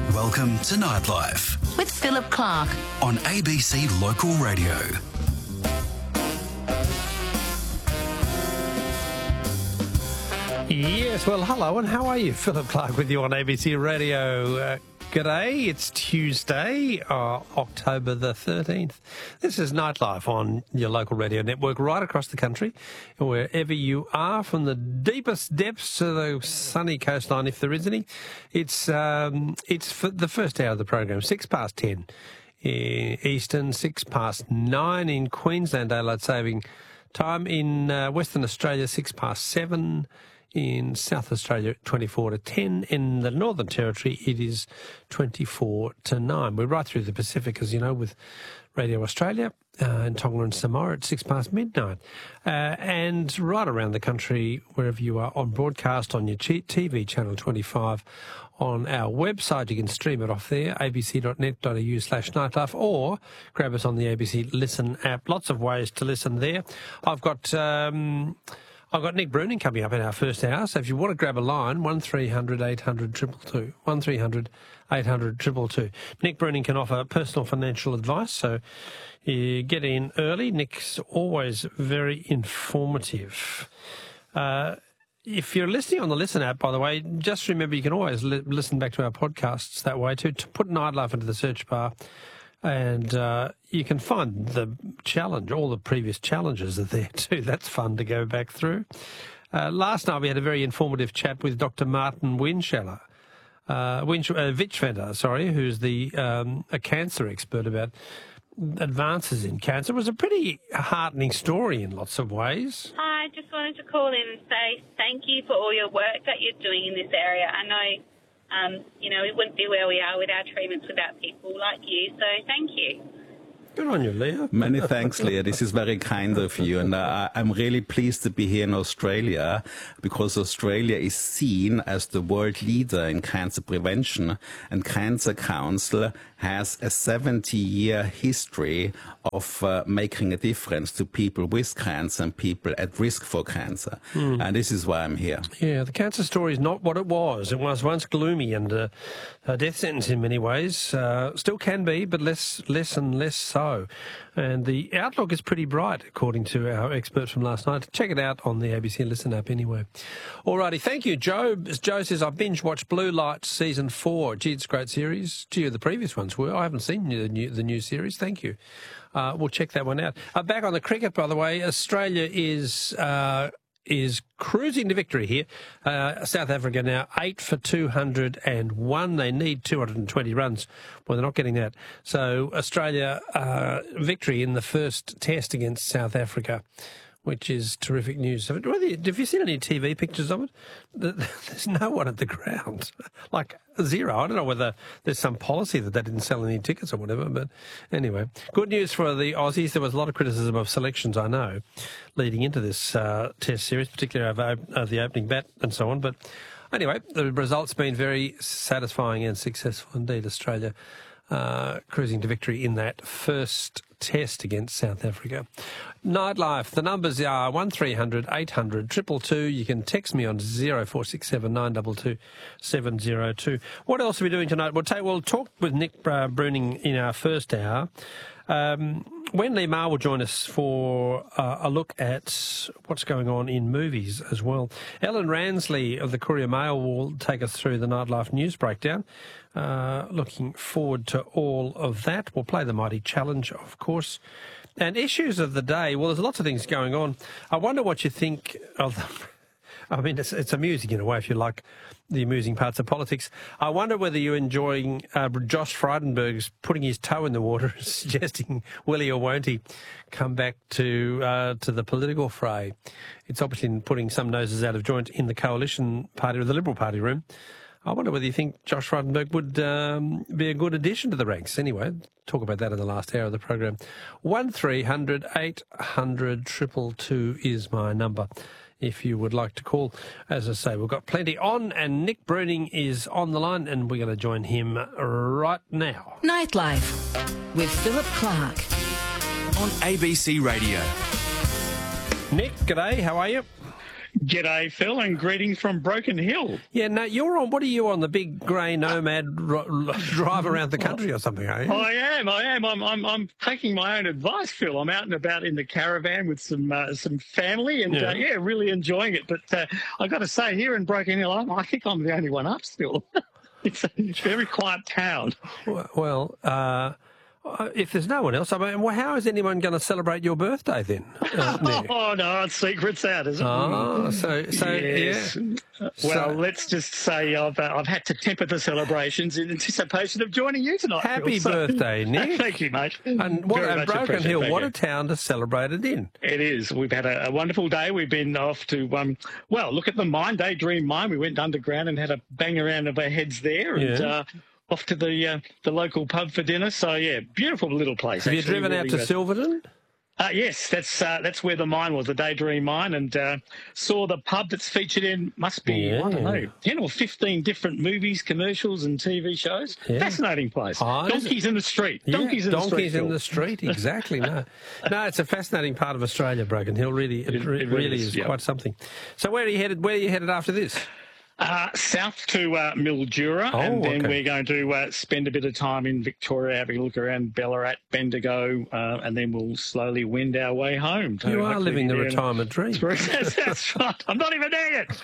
Welcome to Nightlife with Philip Clark on ABC Local Radio. Yes, well, hello, and how are you? Philip Clark with you on ABC Radio. G'day, it's Tuesday, October the 13th. This is Nightlife on your local radio network right across the country, wherever you are, from the deepest depths to the sunny coastline, if there is any. It's for the first hour of the program, 10:06 Eastern, 9:06 in Queensland, Daylight Saving Time. In Western Australia, 7:06. In South Australia, 10:24. In the Northern Territory, it is 10:24. We're right through the Pacific, as you know, with Radio Australia and Tonga and Samoa at midnight. And right around the country, wherever you are, on broadcast on your TV channel 25, on our website. You can stream it off there, abc.net.au/nightlife, or grab us on the ABC Listen app. Lots of ways to listen there. I've got Nick Bruning coming up in our first hour, so if you want to grab a line, 1300 800 222, 1300 800 222. Nick Bruning can offer personal financial advice, so you get in early. Nick's always very informative. If you're listening on the Listen app, by the way, just remember you can always listen back to our podcasts that way too. To put Nightlife into the search bar, and you can find the challenge, all the previous challenges are there too. That's fun to go back through. Last night we had a very informative chat with Dr. Martin Witschwender, who's a cancer expert, about advances in cancer. It was a pretty heartening story in lots of ways. I just wanted to call in and say thank you for all your work that you're doing in this area. I know we wouldn't be where we are with our treatments without people like you, so thank you. Good on you, Leah. Many thanks, Leah. This is very kind of you. And I'm really pleased to be here in Australia, because Australia is seen as the world leader in cancer prevention. And Cancer Council has a 70-year history of making a difference to people with cancer and people at risk for cancer. And this is why I'm here. Yeah, the cancer story is not what it was. It was once gloomy and a death sentence in many ways. Still can be, but less and less so. And the outlook is pretty bright, according to our expert from last night. Check it out on the ABC Listen app anyway. Alrighty, thank you, Joe. As Joe says, I binge-watched Blue Lights Season 4. Gee, it's a great series. Gee, the previous ones were. I haven't seen the new series. Thank you. We'll check that one out. Back on the cricket, by the way, Australia is cruising to victory here. South Africa now 8 for 201. They need 220 runs. Well, they're not getting that. So Australia victory in the first test against South Africa, which is terrific news. Have you seen any TV pictures of it? There's no one at the ground, like zero. I don't know whether there's some policy that they didn't sell any tickets or whatever, but anyway. Good news for the Aussies. There was a lot of criticism of selections, I know, leading into this test series, particularly over the opening bat and so on. But anyway, the result's been very satisfying and successful indeed. Australia cruising to victory in that first test against South Africa. Nightlife, the numbers are 1300 800 222. You can text me on 0467 922 702. What else are we doing tonight? We'll talk with Nick Bruning in our first hour. Wen Lee Ma will join us for a look at what's going on in movies as well. Ellen Ransley of the Courier Mail will take us through the Nightlife News Breakdown. Looking forward to all of that. We'll play the Mighty Challenge, of course. And issues of the day, well, there's lots of things going on. I wonder what you think of them. I mean, it's amusing in a way if you like the amusing parts of politics. I wonder whether you're enjoying Josh Frydenberg's putting his toe in the water, suggesting will he or won't he come back to the political fray. It's obviously putting some noses out of joint in the coalition party or the Liberal Party room. I wonder whether you think Josh Frydenberg would be a good addition to the ranks. Anyway, talk about that in the last hour of the program. 1300 800 222 is my number if you would like to call. As I say, we've got plenty on, and Nick Bruning is on the line, and we're going to join him right now. Nightlife with Philip Clark on ABC Radio. Nick, g'day, how are you? G'day, Phil, and greetings from Broken Hill. Yeah, no, you're on. What are you on? The big grey nomad drive around the country or something, are you? I am. I'm taking my own advice, Phil. I'm out and about in the caravan with some family, and really enjoying it. But I got to say, here in Broken Hill, I think I'm the only one up still. It's a very quiet town. Well, if there's no one else, I mean, well, how is anyone going to celebrate your birthday then? Nick? Oh no, secret's out, isn't it? Oh, so yes. yeah. Well, let's just say I've had to temper the celebrations in anticipation of joining you tonight. Happy Phil. birthday, Nick! Thank you, mate. And Very much Broken appreciated. Hill, Thank what you. a town to celebrate it in. It is. We've had a wonderful day. We've been off to look at the mine, Daydream Mine. We went underground and had a bang around of our heads there, and off to the local pub for dinner. So yeah, beautiful little place. Have you actually, driven out to Silverton? Yes, that's where the mine was, the Daydream Mine, and saw the pub that's featured in, must be, I don't know, 10 or 15 different movies, commercials and TV shows. Yeah. Fascinating place. Oh, donkeys in the street. Yeah, Donkeys in the street, exactly. No, it's a fascinating part of Australia, Broken Hill. Really, it really is quite something. So where are you headed? Where are you headed after this? South to Mildura, and then we're going to spend a bit of time in Victoria, having a look around Ballarat, Bendigo, and then we'll slowly wend our way home. You are living the retirement dream. That's right. I'm not even there yet.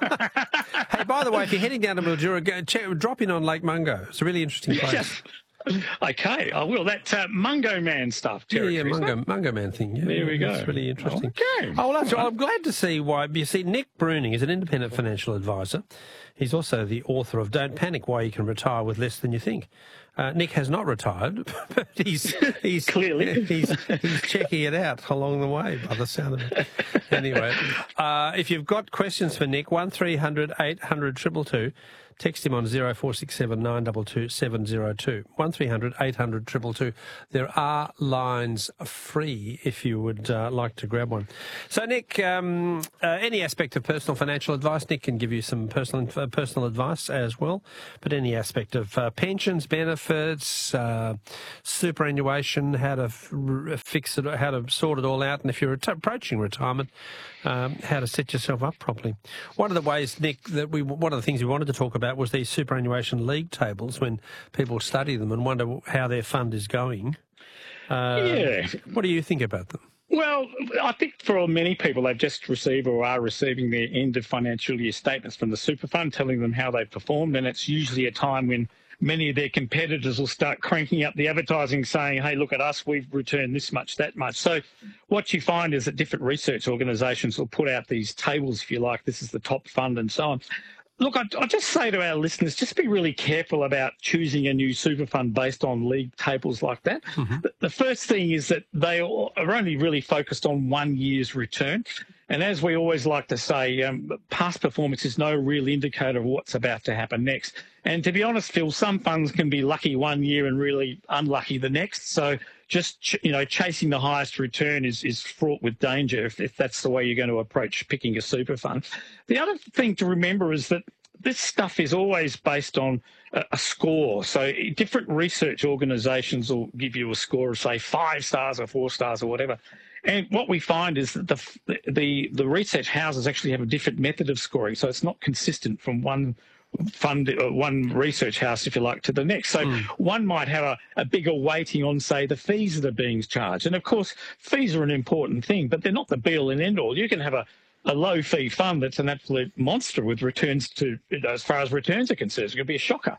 Hey, by the way, if you're heading down to Mildura, drop in on Lake Mungo. It's a really interesting place. Yes. Okay, I will. That Mungo Man stuff. Yeah, Mungo Man thing. Yeah, there we go. It's really interesting. Okay. Oh, well, I'm glad to see why. You see, Nick Bruning is an independent financial advisor. He's also the author of Don't Panic, Why You Can Retire with Less Than You Think. Nick has not retired, but he's clearly he's checking it out along the way by the sound of it. Anyway, if you've got questions for Nick, 1300 800 222. Text him on 0467 922 702. 1300 800 222. There are lines free if you would like to grab one. So, Nick, any aspect of personal financial advice, Nick can give you some personal advice as well, but any aspect of pensions, benefits, superannuation, how to fix it, how to sort it all out, and if you're approaching retirement, how to set yourself up properly. One of the ways, Nick, one of the things we wanted to talk about was these superannuation league tables when people study them and wonder how their fund is going. What do you think about them? Well, I think for many people, they've just received or are receiving their end of financial year statements from the super fund telling them how they've performed, and it's usually a time when many of their competitors will start cranking up the advertising saying, hey, look at us, we've returned this much, that much. So what you find is that different research organisations will put out these tables, if you like, this is the top fund and so on. Look, I just say to our listeners, just be really careful about choosing a new super fund based on league tables like that. Mm-hmm. The first thing is that they are only really focused on 1 year's return. And as we always like to say, past performance is no real indicator of what's about to happen next. And to be honest, Phil, some funds can be lucky 1 year and really unlucky the next. So just, chasing the highest return is fraught with danger if that's the way you're going to approach picking a super fund. The other thing to remember is that this stuff is always based on a score. So different research organisations will give you a score of, say, 5 stars or 4 stars or whatever. And what we find is that the research houses actually have a different method of scoring. So it's not consistent from one fund, one research house, if you like, to the next. So one might have a bigger weighting on, say, the fees that are being charged. And of course, fees are an important thing, but they're not the be-all and end-all. You can have a low-fee fund that's an absolute monster with returns as far as returns are concerned. It's going to be a shocker.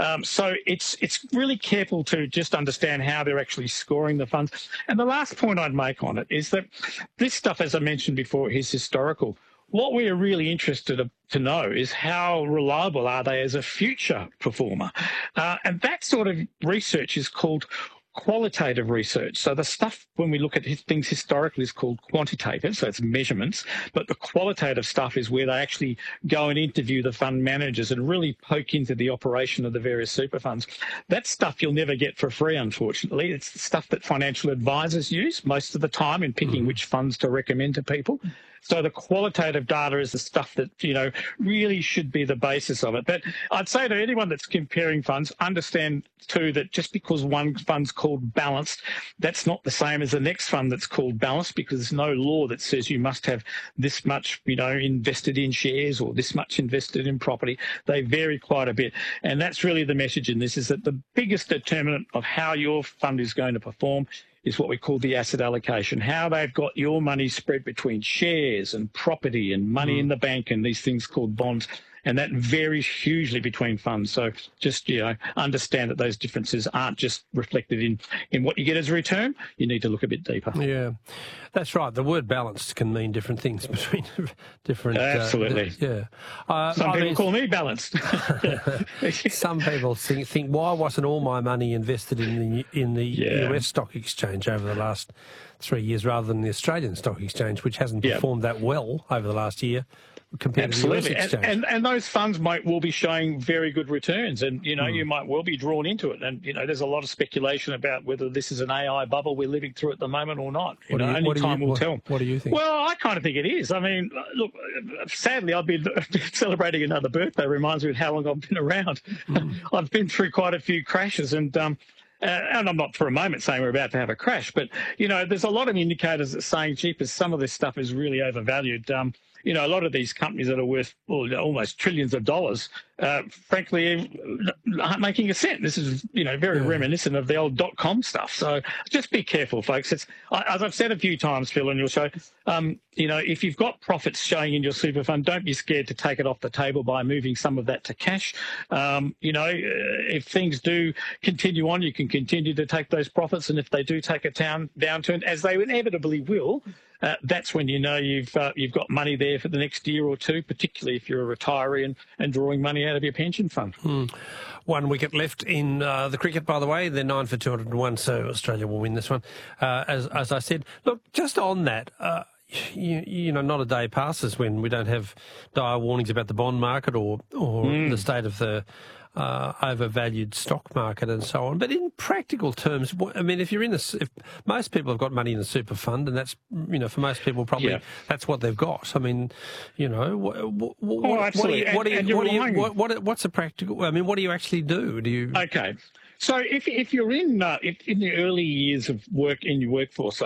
So it's really careful to just understand how they're actually scoring the funds. And the last point I'd make on it is that this stuff, as I mentioned before, is historical. What we are really interested to know is how reliable are they as a future performer. And that sort of research is called qualitative research. So the stuff, when we look at things historically, is called quantitative, so it's measurements, but the qualitative stuff is where they actually go and interview the fund managers and really poke into the operation of the various super funds. That stuff you'll never get for free, unfortunately. It's the stuff that financial advisors use most of the time in picking which funds to recommend to people. So the qualitative data is the stuff that, really should be the basis of it. But I'd say to anyone that's comparing funds, understand too that just because one fund's called balanced, that's not the same as the next fund that's called balanced, because there's no law that says you must have this much, invested in shares or this much invested in property. They vary quite a bit. And that's really the message in this, is that the biggest determinant of how your fund is going to perform is what we call the asset allocation, how they've got your money spread between shares and property and money in the bank and these things called bonds. And that varies hugely between funds. So just, understand that those differences aren't just reflected in what you get as a return. You need to look a bit deeper. Yeah, that's right. The word balanced can mean different things between different... Absolutely. Some people call me balanced. Some people think, why wasn't all my money invested in the US stock exchange over the last 3 years rather than the Australian stock exchange, which hasn't performed that well over the last year compared to the US exchange? And those funds will be showing very good returns, and you might well be drawn into it. And there's a lot of speculation about whether this is an AI bubble we're living through at the moment or not. Only time will tell. What do you think? Well, I kind of think it is. I mean, look, sadly, I've been celebrating another birthday. Reminds me of how long I've been around. I've been through quite a few crashes, and I'm not for a moment saying we're about to have a crash, but, there's a lot of indicators that saying, jeepers, some of this stuff is really overvalued. A lot of these companies that are worth almost trillions of dollars, frankly, aren't making a cent. This is, very reminiscent of the old .com stuff. So just be careful, folks. It's, as I've said a few times, Phil, on your show, if you've got profits showing in your super fund, don't be scared to take it off the table by moving some of that to cash. If things do continue on, you can continue to take those profits. And if they do take a downturn, as they inevitably will, that's when you've got money there for the next year or two, particularly if you're a retiree and drawing money out of your pension fund. 1 wicket left in the cricket, by the way. They're 9 for 201, so Australia will win this one. As I said, look, just on that, not a day passes when we don't have dire warnings about the bond market or the state of the overvalued stock market and so on. But in practical terms, I mean, if most people have got money in a super fund, and that's, for most people probably that's what they've got. I mean, what's a practical? I mean, what do you actually do? Do you? Okay. So if you're in the early years of work in your workforce,